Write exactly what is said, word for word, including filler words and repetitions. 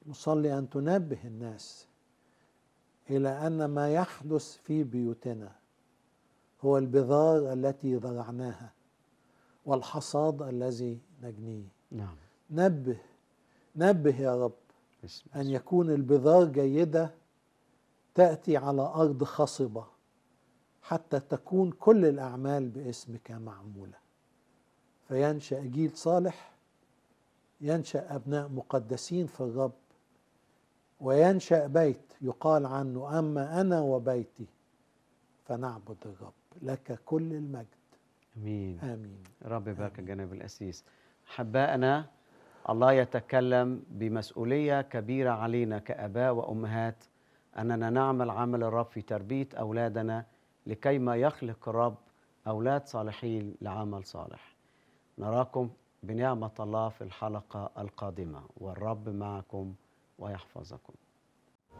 نصلي أن تنبه الناس إلى أن ما يحدث في بيوتنا هو البذار التي زرعناها والحصاد الذي نجنيه. نعم. نبه نبه يا رب بسم أن الله. يكون البذار جيدة تأتي على أرض خصبة حتى تكون كل الأعمال باسمك معمولة، فينشأ جيل صالح، ينشأ أبناء مقدسين في الرب، وينشأ بيت يقال عنه أما أنا وبيتي فنعبد الرب، لك كل المجد. امين. آمين. رب يبارك آمين. جناب الأسيس. أحبائنا، الله يتكلم بمسؤولية كبيرة علينا كآباء وأمهات أننا نعمل عمل الرب في تربية أولادنا لكي ما يخلق الرب أولاد صالحين لعمل صالح. نراكم بنعمة الله في الحلقة القادمة، والرب معكم ويحفظكم.